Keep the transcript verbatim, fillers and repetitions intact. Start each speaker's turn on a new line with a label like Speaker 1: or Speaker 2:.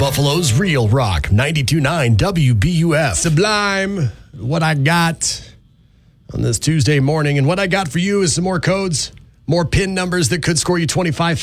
Speaker 1: Buffalo's Real Rock, ninety-two point nine W B U F. Sublime, what I got on this Tuesday morning. And what I got for you is some more codes, more PIN numbers that could score you twenty-five